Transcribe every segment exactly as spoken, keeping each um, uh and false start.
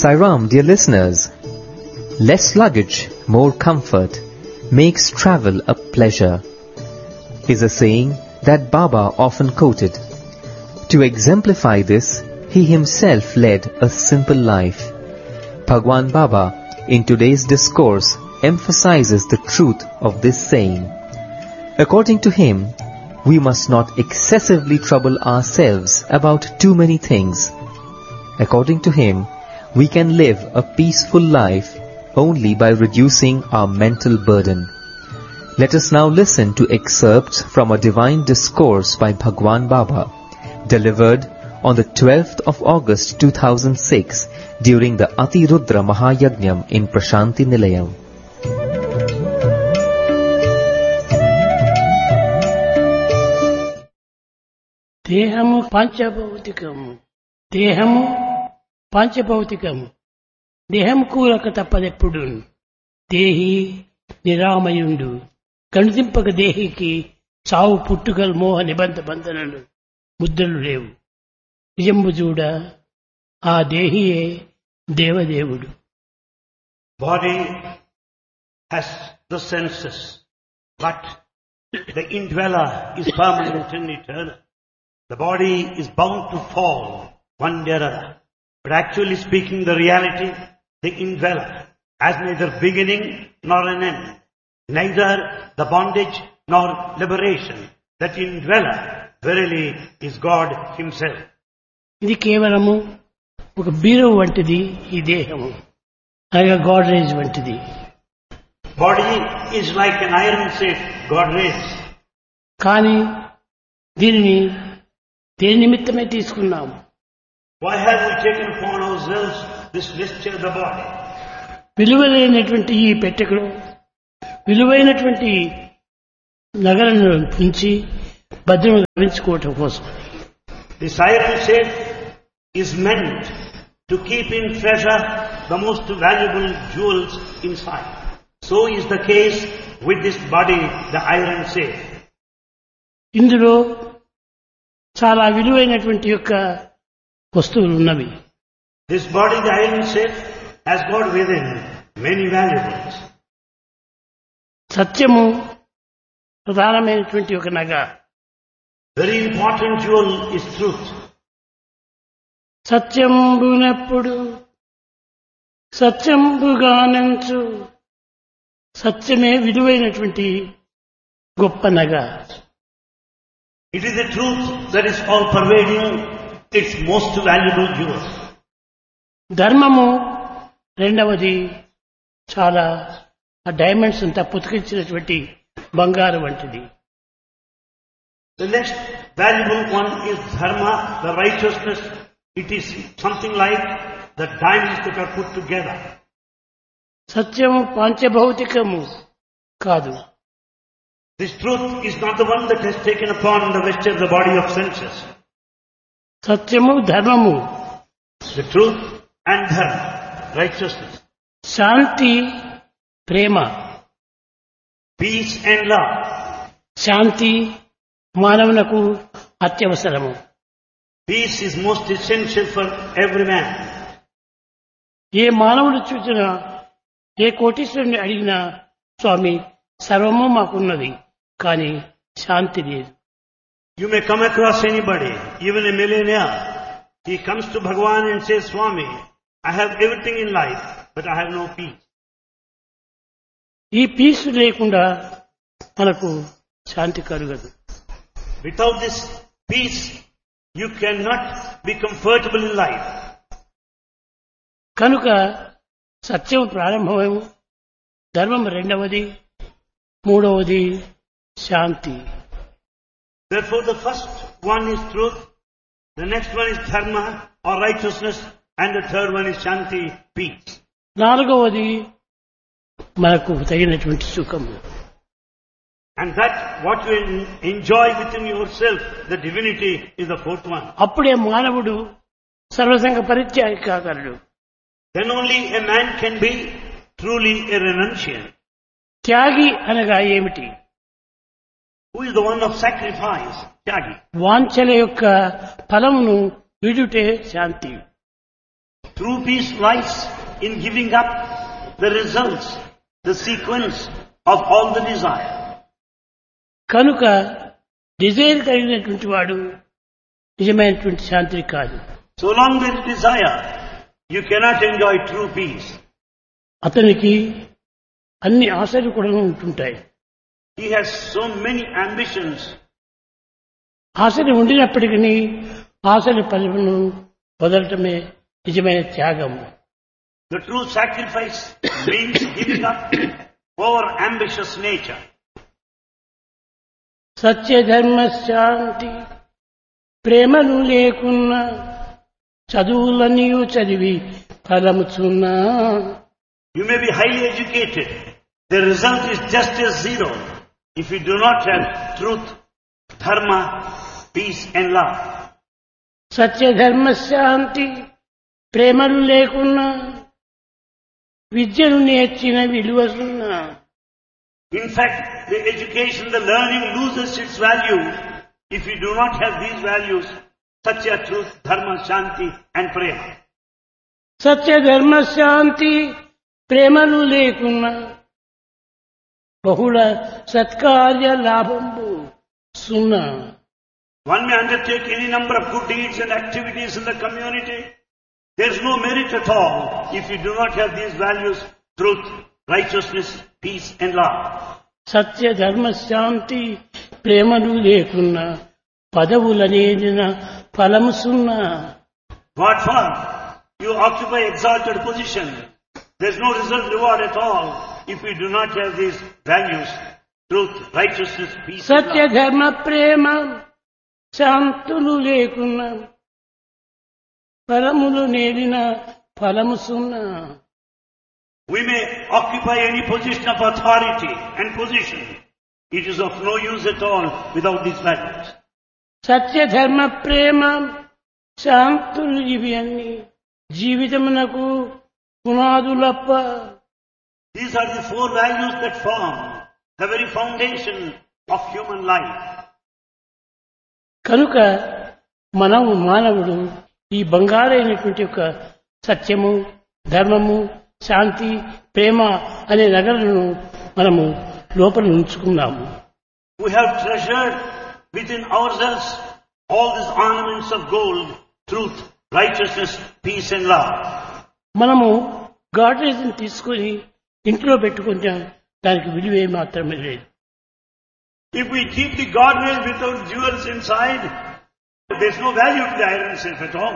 Sai Ram, dear listeners, less luggage, more comfort makes travel a pleasure is a saying that Baba often quoted. To exemplify this, he himself led a simple life. Bhagwan Baba, in today's discourse, emphasizes the truth of this saying. According to him, we must not excessively trouble ourselves about too many things. According to him, we can live a peaceful life only by reducing our mental burden. Let us now listen to excerpts from a divine discourse by Bhagwan Baba, delivered on the twelfth of August two thousand six during the Atirudra Mahayajnam in Prashanti Nilayam. Dehamu panchabhautikam. Dehamu panchabhautikam. Dehamu kulaka tappadeppudu. Dehi niramayundu. కనుదింపక దేహికి చావు పుట్టుకలు మోహ నిబంధ బంధనలు ముద్రలు లేవు. నిజంబు చూడ ఆ దేహియే దేవదేవుడు. Body has the senses, but the indweller is permanent and eternal. The body is bound to fall one day or other. But actually speaking, the reality, the indweller has neither beginning nor an end. Neither the bondage nor liberation. That indweller verily is God himself. ఇది కేవలము ఒక బీరువు వంటిది ఈ దేహము. అనగా గాడ్రేజ్ వంటిది. Body is like an iron safe, Godrej. కానీ దీనిని దేని నిమిత్తమే తీసుకున్నాము? Why have we taken upon ourselves this vesture of the body? విలువైనటువంటి ఈ పెట్టెలో విలువైనటువంటి నగలను ఉంచి భద్రంగా గమనించుకోవటం కోసం. This iron safe is meant to keep in treasure the most valuable jewels inside. So is the case with this body, the iron safe. ఇందులో చాలా విలువైనటువంటి యొక్క వస్తువులు ఉన్నవి. This body, the iron safe, has got within many valuables. సత్యము ప్రధానమైనటువంటి ఒక నగ. Very important jewel is truth. సత్యంబునప్పుడు సత్యంబుగానంచు సత్యమే విలువైనటువంటి గొప్ప నగ. It is the truth that is all pervading, its most valuable jewel. ధర్మము రెండవది చాలా ఆ డైమండ్స్ అంతా పుతికించినటువంటి బంగారు వంటిది. The next valuable one is dharma, the righteousness. It is something like the diamonds that are put together. సత్యము పాంచభౌతికము కాదు. This truth is not the one that has taken upon the vesture of the body of senses. సత్యము ధర్మము. The truth and dharma, righteousness. Shanti Prema. Peace and love. Shanti మానవునకు అత్యవసరము. Peace is most essential for every man. ఏ మానవుడు చూసినా ఏ కోటీశ్వరుని అడిగినా స్వామి సర్వము మాకున్నది కానీ శాంతి లేదు. You may come across anybody, even a millionaire. He comes to Bhagwan and says, Swami, I have everything in life, but I have no peace. ఈ piece లేకుండా మనకు శాంతి కలుగదు. Without this peace, you cannot be comfortable in life. కనుక సత్యం ప్రారంభమేమో, ధర్మం రెండవది, మూడవది శాంతి. Therefore the first one is truth, the next one is dharma or righteousness, and the third one is shanti, peace. నాలుగవది మనకు తగినటువంటి సుఖము. And that what you enjoy within yourself, the divinity, is the fourth one. అప్పుడే మానవుడు సర్వసంగ పరిత్యాగి కాగలడు. Then only a man can be truly a renunciant. త్యాగి అనగా ఏమిటి? Who is the one of sacrifice? Tyagi. వాంఛల యొక్క ఫలమును విడుటే శాంతి. True peace lies in giving up the results, the sequence of all the desire. కనుక Dzire కలిగినటువంటి వాడు నిజమైనటువంటి శాంతి కాదు. So long there is desire, you cannot enjoy true peace. అతనికి అన్ని ఆశలు కూడా ఉంటుంటాయి. He has so many ambitions. ఆశలు ఉండినప్పటికీ ఆశల ఫలమును వదలటమే నిజమైన త్యాగం. The true sacrifice means giving up over ambitious nature. సత్య ధర్మ శాంతి ప్రేమను లేకున్నా చదువులన్నీ చదివి ఫలముచున్నా. You may be highly educated. The result is just as zero if you do not have truth, dharma, peace and love. సత్య ధర్మ శాంతి ప్రేమలు లేకున్నా విద్యను నేర్చిన విలువసున్నా. In fact, the education, the learning loses its value if you do not have these values, satya, truth, dharma, shanti and prema. సత్య ధర్మ శాంతి ప్రేమలు లేకున్నా బహుళ సత్కార్య లాభంబు సున్నా. One may undertake any number of good deeds and activities in the community. There is no merit at all if you do not have these values, truth, righteousness, peace and love. సత్య ధర్మ శాంతి ప్రేమలు లేకున్నా పదవులనేదిన ఫలము సున్నా. What for? You occupy exalted position. There is no result reward at all if we do not have these values, truth, righteousness, peace and Satya love. ధర్మ ప్రేమ శాంతులు లేకున్నా ఫలములు నేలిన ఫలము సున్నా. We may occupy any position of authority and position. It is of no use at all without these values. సత్య ధర్మ ప్రేమ శాంతులు ఇవి అన్ని జీవితమునకు పునాదులప్ప. These are the four values that form the very foundation of human life. కనుక మనము మానవుడు ఈ బంగారైనటువంటి యొక్క సత్యము ధర్మము శాంతి ప్రేమ అనే నగలను మనము లోపల ఉంచుకున్నాము. We have treasured within ourselves all these ornaments of gold, truth, righteousness, peace and love. మనము గాడ్రేజ్ని తీసుకొని ఇంట్లో పెట్టుకుంటే దానికి విలువే మాత్రమే లేదు. If we keep the Godhead without jewels inside, there is no value to the iron safe at all.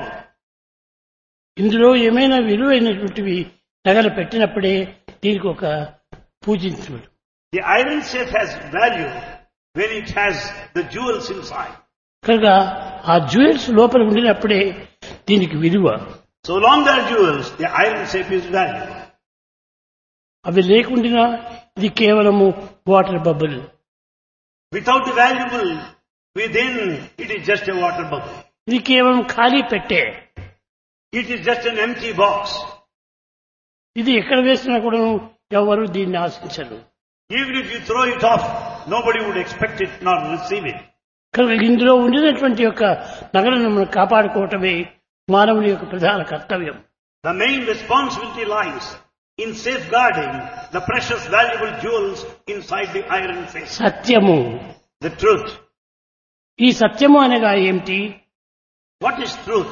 ఇందులో ఏమైనా విలువైనటువంటివి నగలు పెట్టినప్పుడే దీనికి ఒక పూజించుడు. The iron safe has value when it has the jewels inside. కనుక ఆ జ్యువెల్స్ లోపల ఉండినప్పుడే దీనికి విలువ. So long there are jewels, the iron safe is value. అవి లేకుండా ఇది కేవలము water bubble. Without the valuable within, it is just a water bubble. ఇది కేవలం ఖాళీ పెట్టే. It is just an empty box. ఇది ఎక్కడ వేసినా కూడా ఎవరు దీన్ని ఆశించరు. Even if you throw it off, nobody would expect it nor receive it. కనుక ఇందులో ఉండినటువంటి యొక్క నగలను మనం కాపాడుకోవటమే మానవుని యొక్క ప్రధాన కర్తవ్యం. The main responsibility lies in safeguarding the precious valuable jewels inside the iron safe. సత్యము. The truth. ఈ సత్యము అనగా ఏమిటి? What is truth?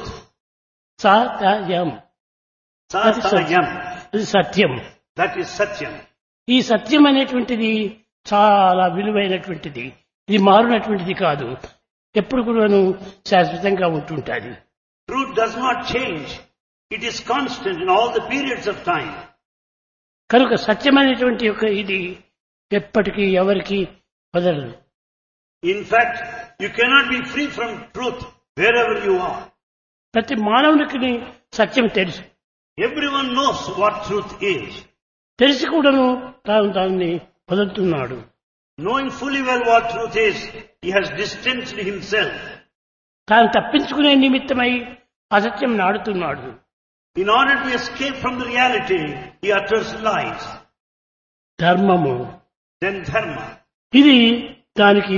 Satyam. Satyam. అది సత్యం. That is Satyam. ఈ సత్యం అనేటువంటిది చాలా విలువైనటువంటిది. ఇది మారునటువంటిది కాదు. ఎప్పుడు కూడాను శాశ్వతంగా ఉంటుంటుంది. Truth does not change. It is constant in all the periods of time. కనుక సత్యమైనటువంటి యొక్క ఇది ఎప్పటికీ ఎవరికి వదలదు. In fact, you cannot be free from truth wherever you are. ప్రతి మానవునికి సత్యం తెలుసు. Everyone knows what truth is. తెలిసి కూడాను తాను దాన్ని వదులుతున్నాడు. Knowing fully well what truth is, he has distanced himself. తాను తప్పించుకునే నిమిత్తమై అసత్యం నాడుతున్నాడు. In order to escape from the reality, he utters lies. ధర్మము. Then dharma. ఇది దానికి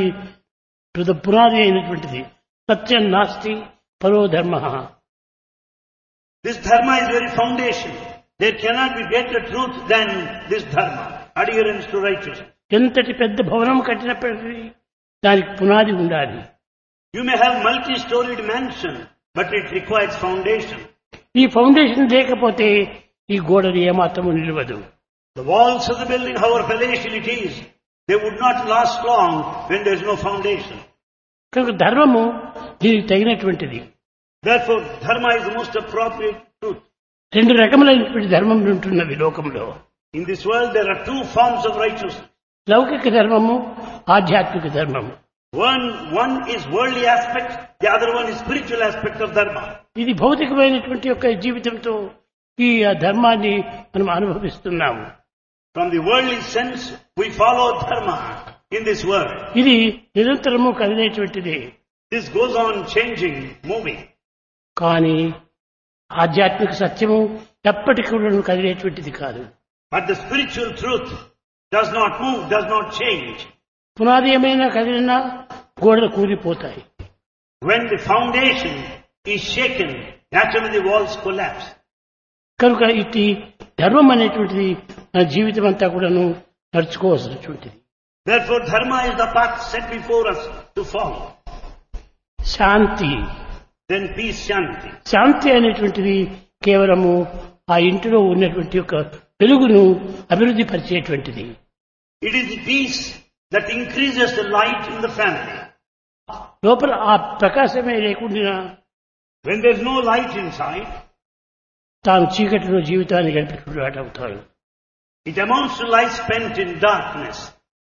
పునాది అయినటువంటిది. సత్యం నాస్తి పరో ధర్మ. This dharma is very foundation. There cannot be greater truth than this dharma, adherence to righteousness. ఎంతటి పెద్ద భవనం కట్టినప్పటికీ దానికి పునాది ఉండాలి. You may have multi-storied mansion, but it requires foundation. ఈ ఫౌండేషన్ లేకపోతే ఈ గోడలు ఏమాత్రము నిలవదు. The walls of the building, however palatial it is, they would not last long when there is no foundation. కనుక ధర్మము దీనికి తగినటువంటిది. Therefore, dharma is the most appropriate truth. రెండు రకములైనటువంటి ధర్మములు ఉంటున్నవి లోకంలో. In this world, there are two forms of righteousness. లౌకిక ధర్మము, ఆధ్యాత్మిక ధర్మము. One, one is worldly aspect, the other one is spiritual aspect of dharma. ఇది భౌతికమైనటువంటి యొక్క జీవితంతో ఈ ధర్మాన్ని మనం అనుభవిస్తున్నాము. From the worldly sense, we follow dharma in this world. ఇది నిరంతరము కదిలేటువంటిది. This goes on changing, moving. కానీ ఆధ్యాత్మిక సత్యము ఎప్పటికీ కూడా కదిలేటువంటిది కాదు. But the spiritual truth does not move, does not change. పునాది ఏమైనా కదిలినా గోడలు కూలిపోతాయి. When the foundation is shaken, naturally the walls collapse. కనుక ఇటు ధర్మం అనేటువంటిది మన జీవితం అంతా కూడాను నడుచుకోవాల్సినటువంటిది. Therefore, dharma is the path set before us to follow. Shanti, Then peace, shanti. శాంతి అనేటువంటిది కేవలము ఆ ఇంటిలో ఉన్నటువంటి యొక్క వెలుగును అభివృద్ధి పరిచేటువంటిది. It is the peace that increases the light in the family. లోపల ఆ ప్రకాశమే లేకుండా When there is no light inside, తాను చీకటిలో జీవితాన్ని గడిపేటువంటి వాడు అవుతాడు. it amounts to life spent in darkness.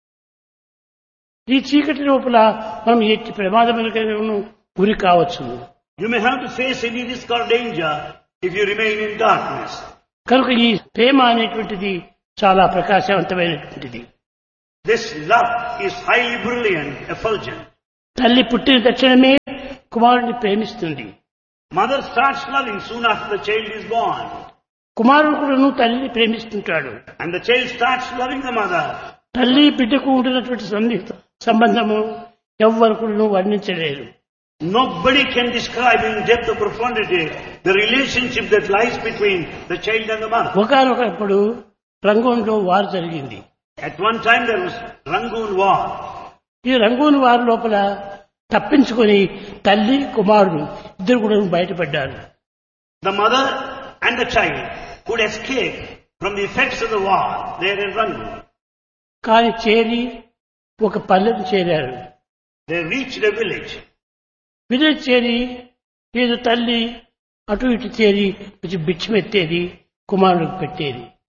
ఈ చీకటి లోపల మనం ఎట్టి ప్రమాదములకైనా గురి కావచ్చు. You may have to face any risk or danger if you remain in darkness. కనుక ఈ ప్రేమ అనేటువంటిది చాలా ప్రకాశవంతమైనటువంటిది. This love is highly brilliant, effulgent. తల్లి పుట్టిన తక్షణమే కుమారుడిని ప్రేమిస్తుంది. Mother starts loving soon after the child is born. కుమారుడు కూడాను తల్లిని ప్రేమిస్తుంటాడు. And the child starts loving the mother. తల్లి బిడ్డకు ఉంటున్నటువంటి సన్నిహిత సంబంధము ఎవ్వరు కూడాను వర్ణించలేరు. Nobody can describe in depth or profundity the relationship that lies between the child and the mother. ఒకనొకప్పుడు రంగూన్లో వారు జరిగింది. At one time there was Rangoon war. ఈ రంగూన్ వారు లోపల తప్పించుకొని తల్లి కుమారుడు ఇద్దరు కూడా బయటపడ్డారు. The mother and the child could escape from the effects of the war there in Rangoon. కానీ చేరి ఒక పల్లెకు చేరారు. They reached a village. Village చేరి ఏదో తల్లి అటు ఇటు చేరి కొంచెం బిచ్చమెత్తేది, కుమారుడికి పెట్టేది.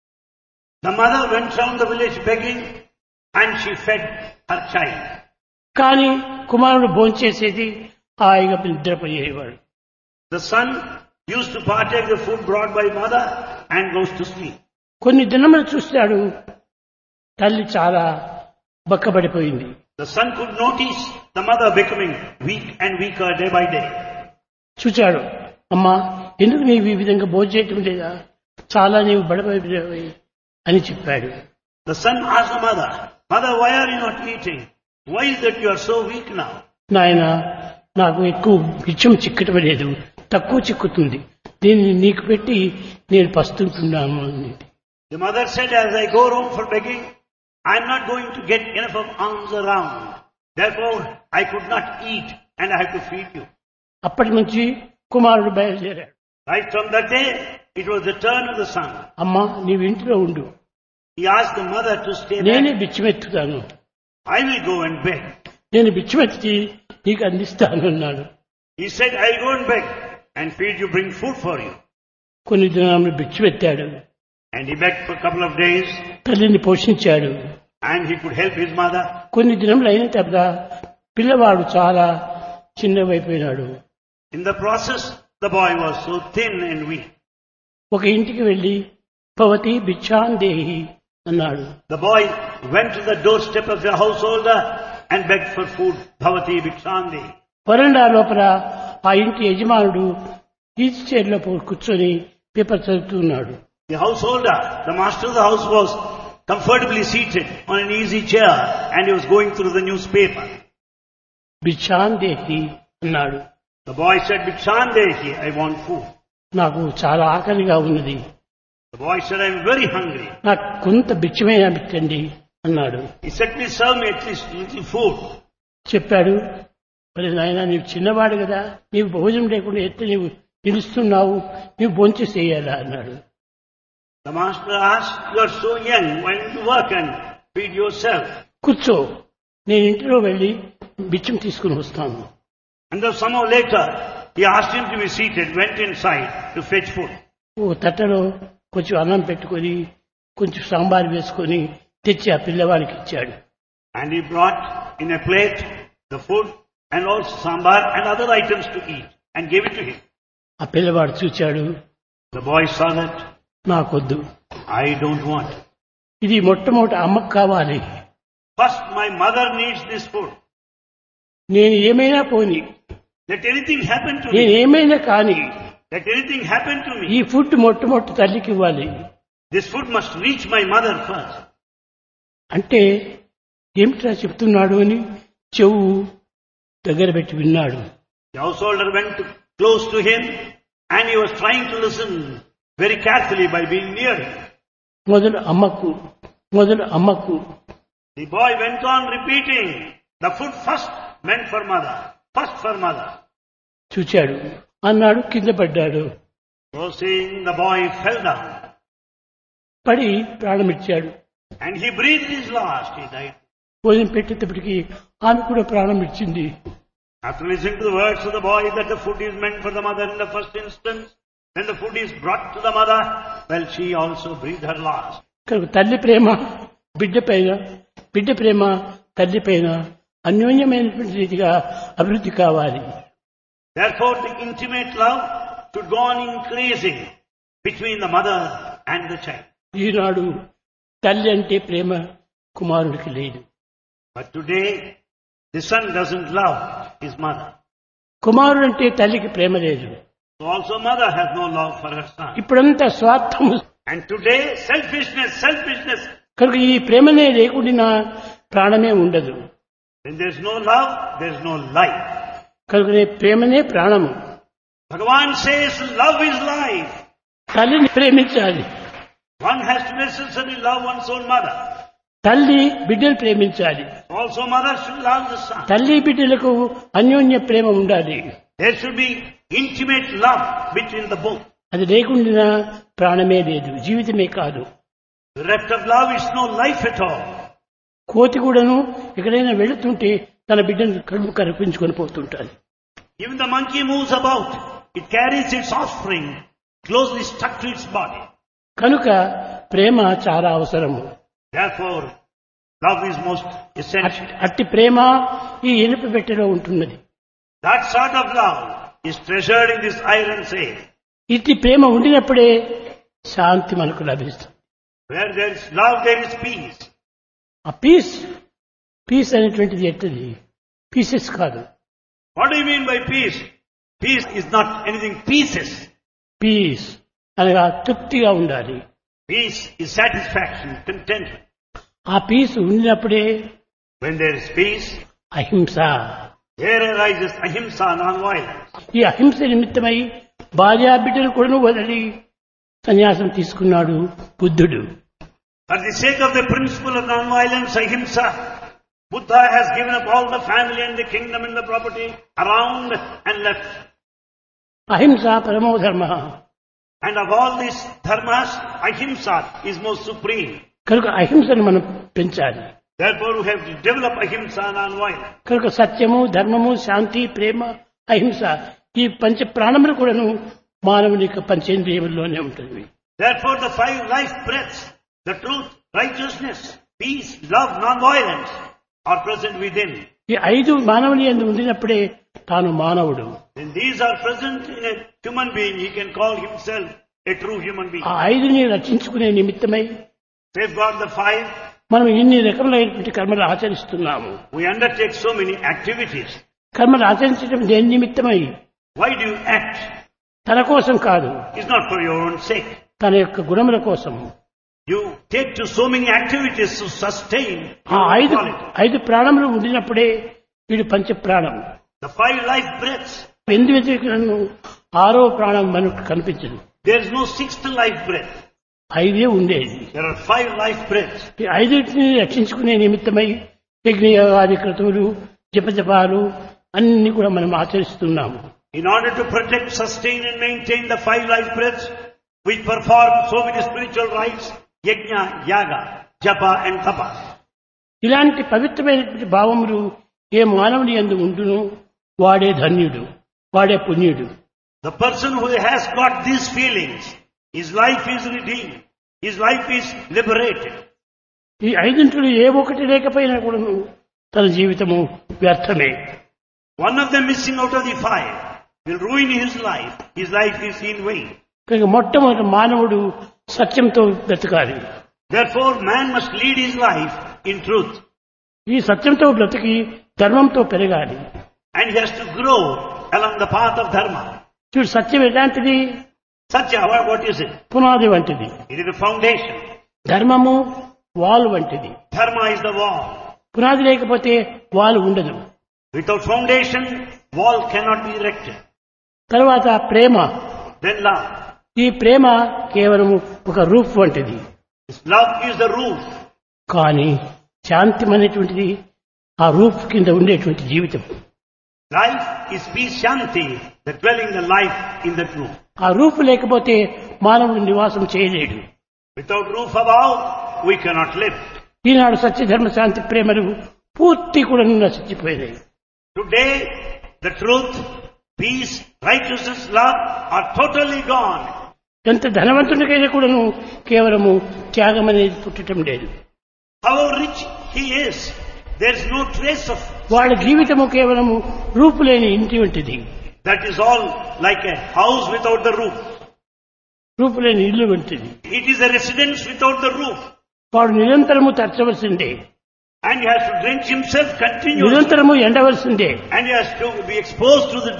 The mother went round the village begging and she fed her child. కానీ కుమారుడు భోంచేసేది, హాయిగా నిద్రపోయేవాడు. The son used to partake the food brought by mother and goes to sleep. కొన్ని దినములు చూస్తాడు, తల్లి చాలా బక్కబడిపోయింది. The son could notice the mother becoming weak and weaker day by day. చూచాడు, అమ్మా ఎందుకు నీవు ఈ విధంగా భోజనం చేయటం లేదా, చాలా నీవు బడబడిపోయావు అని చెప్పాడు. The son asked the mother, Mother, why are you not eating? Why is that you are so weak now? నాయన, నాకు ఎక్కువ బిచ్చం చిక్కటం లేదు, తక్కువ చిక్కుతుంది, దీన్ని నీకు పెట్టి నేను పస్తుంటున్నాను అని. The mother said, as I go round for begging, I am not going to get enough of alms around. Therefore, I could not eat and I have to feed you. అప్పటి నుంచి కుమారుడు బయలుదేరాడు. Right from that day, it was the turn of the son. అమ్మా నీవు ఇంటిలో ఉండు, He asked the mother to stay నేనే back. బిచ్చమెత్తుతాను, I will go and beg. నేను బిచ్చమెత్తి నీకు అందిస్తాను అన్నాడు. He said, I will go and beg and feed you, bring food for you. కొన్ని దినాలు బిచ్చమెత్తాడు, And he begged for a couple of days తల్లిని పోషించాడు. and he could help his mother. కొన్ని దినములు అయిన తర్వాత పిల్లవాడు చాలా చిన్నవైపోయినాడు. In the process, the boy was so thin and weak. ఒక ఇంటికి వెళ్లి భవతి భిక్షాందేహి అన్నాడు. The boy went to the doorstep of the householder and begged for food. Bhavati Bhikshandi. వరండా లోపల ఆ ఇంటి యజమానుడు ఈజీ చైర్లో కూర్చొని పేపర్ చదువుతున్నాడు. The householder, the master of the house, was comfortably seated on an easy chair and he was going through the newspaper. భిక్షాందేహి అన్నాడు. The boy said, Bhikshandehi, I want food. నాకు చాలా ఆకలిగా ఉన్నది, The boy said, I am very hungry. నాకు కొంత బిచ్చమైనా పెట్టండి అన్నాడు. He said, please serve me at least little food. చెప్పాడు, మరి నాయన నీవు చిన్నవాడు కదా, నీవు భోజనం లేకుండా ఎత్తే నీవు నిలుస్తున్నావు, నీవు భోంచేసేయాలా అన్నాడు. The master asked, you are so young, why don't you work and feed yourself? కూర్చో, నేను ఇంటిలో వెళ్ళి బిచ్చం తీసుకుని వస్తాను. And then somehow later, he asked him to be seated, went inside to fetch food. ఓ తట్టలో కొంచెం అన్నం పెట్టుకొని కొంచెం సాంబార్ వేసుకొని తెచ్చి ఆ పిల్లవాడికి ఇచ్చాడు. And he brought in a plate the food and also sambar and other items to eat and gave it to him. ఆ పిల్లవాడు చూచాడు, The boy saw that, నాకొద్దు, I don't want. ఇది మొట్టమొదటి అమ్మకు కావాలి, First my mother needs this food. నేను ఏమైనా పోని, Let anything happen to నేను me. ఏమైనా కానీ Let anything happen to ఈ me. ఫుడ్ మొట్టమొదటి తల్లికి ఇవ్వాలి. This food must reach my mother first. అంటే ఏమిట్రా చెప్తున్నాడు అని చెవు దగ్గర పెట్టి విన్నాడు. The householder went to, close to him and he was trying to listen very carefully by being near him. మొదలు అమ్మకు, మొదలు అమ్మకు. The boy went on repeating, the food first meant for mother, first for mother. చూచాడు అన్నాడు, కింద పడ్డాడు. So saying, the boy fell down పడి ప్రాణమిచ్చాడు. and he breathed his last, he died. భోజనం పెట్టేటప్పటికి ఆమె కూడా ప్రాణం ఇచ్చింది. After listening to the words of the boy that the food is meant for the mother in the first instance, then the food is brought to the mother, well, she also breathed her last. కనుక తల్లి ప్రేమ బిడ్డ పైన, బిడ్డ ప్రేమ తల్లి పైన అన్యోన్యమైనటువంటి రీతిగా అభివృద్ధి కావాలి. Therefore, the intimate love should go on increasing between the mother and the child. ఈనాడు తల్లి అంటే ప్రేమ కుమారుడికి లేదు. But today, the son doesn't love his mother. కుమారుడు అంటే తల్లికి ప్రేమ లేదు. So also mother has no love for her son. ఇప్పుడంతా స్వార్థము. And today, selfishness, selfishness. కనుక ఈ ప్రేమనే లేకుండా ప్రాణమే ఉండదు. When there's no love, there's no life. కనుకనే ప్రేమనే ప్రాణము. Bhagavan says love is life. తల్లిని ప్రేమించాలి. One has to necessarily love one's own mother. తల్లి బిడ్డలు ప్రేమించాలి. Also mother should love the son. తల్లి బిడ్డలకు అన్యోన్య ప్రేమ ఉండాలి. There should be intimate love between the both. అది లేకుండా ప్రాణమే లేదు, జీవితమే కాదు. The rest of love is no life at all. కోతి కూడాను ఎక్కడైనా వెళుతుంటే తన బిడ్డను కడుపు కరిపించుకొని పోతుంటాడు. Even the monkey moves about. It carries its offspring closely stuck to its body. కనుక ప్రేమ చాలా అవసరము. Therefore, love is most essential. At- అట్టి ప్రేమ ఈ ఇనుప పెట్టెలో ఉంటున్నది. That sort of love is treasured in this iron safe. ఇట్టి ప్రేమ ఉండినప్పుడే శాంతి మనకు లభిస్తుంది. Where there is love, there is peace. ఆ పీస్, పీస్ అనేటువంటిది ఎట్టది, పీసెస్ కాదు. What do you mean by peace? Peace is not anything pieces. Piece అనగా తృప్తిగా ఉండాలి. Peace is satisfaction, contentment. ఆ పీస్ ఉండినప్పుడే When there is peace, అహింస. there arises ahimsa, non-violence. ఈ అహింస నిమిత్తమై భార్యా బిడ్డలు కూడా వదిలి సన్యాసం తీసుకున్నాడు బుద్ధుడు. For the sake of the principle of non-violence, ahimsa, Buddha has given up all the family and the kingdom and the property around and left. అహింస పరమో ధర్మ. And of all these dharmas, ahimsa is most supreme. కనుక అహింసను మనం పెంచాలి. Therefore, we have to develop ahimsa, non-violence. కనుక సత్యము, ధర్మము, శాంతి, ప్రేమ, అహింస ఈ పంచ ప్రాణములు కూడాను మానవుని యొక్క పంచేంద్రియముల్లోనే ఉంటుంది. Therefore, the five life breaths, the truth, righteousness, peace, love, non-violence are present within. ఈ ఐదు మానవుని యందు ఉండినప్పుడే తాను మానవుడు. When these are present in a human being, he can call himself a true human being. ఆ ఐదుని రక్షించుకునే నిమిత్తమై Safeguard the five. మనం ఇన్ని రకములైనటువంటి కర్మలు ఆచరిస్తున్నాము. We undertake so many activities. కర్మలు ఆచరించడం దేని నిమిత్తమై? Why do you act? తన కోసం కాదు, It's not for your own sake. తన యొక్క గుణముల కోసం. You take to so many activities to sustain ఆ your ఐదు quality. ఐదు ప్రాణములు ఉండినప్పుడే వీడు పంచ ప్రాణం. The five life breaths. ఎందు వెతుకులను ఆరో ప్రాణం మనకు కనిపించదు. There is no sixth life breath. ఐదే ఉండేది. There are five life breaths. ఈ ఐదింటిని రక్షించుకునే నిమిత్తమై యజ్ఞయాగాది క్రతువులు జపజపాలు అన్ని కూడా మనం ఆచరిస్తున్నాము. In order to protect, sustain and maintain the five life breaths, we perform so many spiritual rites, yajna, yaga, japa and tapa. ఇలాంటి పవిత్రమైనటువంటి భావములు ఏ మానవుని యందు ఉండును వాడే ధన్యుడు, వాడే పుణ్యుడు. The person who has got these feelings, his life is redeemed, his life is liberated. ఈ ఐదింటిలో ఏ ఒకటి లేకపోయినా కూడా తన జీవితము వ్యర్థమే. One of them missing out of the five will ruin his life. His life is in vain. కనుక మొట్టమొదటి మానవుడు సత్యంతో బ్రతకాలి. Therefore, man must lead his life in truth. ఈ సత్యంతో బ్రతికి ధర్మంతో పెరగాలి. And he has to grow along the path of dharma. చూడు, సత్యం ఎలాంటిది? Satya, what is it? పునాది వంటిది. It is the foundation. ధర్మము వాల్ వంటిది. Dharma is the wall. పునాది లేకపోతే వాల్ ఉండదు. Without foundation, wall cannot be erected. తర్వాత ప్రేమ. Then love. ఈ ప్రేమ కేవలం ఒక రూఫ్ వంటిది. This love is the roof. కానీ శాంతం అనేటువంటిది ఆ రూఫ్ కింద ఉండేటువంటి జీవితం. Life is peace, shanti, the dwelling the life in that roof. ఆ రూఫ్ లేకపోతే మానవుడు నివాసం చేయలేడు. Without roof above, we cannot live. ఈనాడు సత్య ధర్మ శాంతి ప్రేమలు పూర్తి కూడా నశించిపోయినాయి. Today, the truth, peace, righteousness, love are totally gone. ఎంత ధనవంతునికైనా కూడాను కేవలము త్యాగం అనేది పుట్టడం లేదు. How rich he is, there is no trace of. వాళ్ళ జీవితము కేవలము రూపు లేని ఇంటి వంటిది. That is all like a house without the roof. రూపు లేని ఇల్లు వంటిది. It is a residence without the roof. వాడు నిరంతరము తరచవలసిందే. And he has to drench himself continuously. నిరంతరము ఎండవలసిందే. And he has to be exposed to the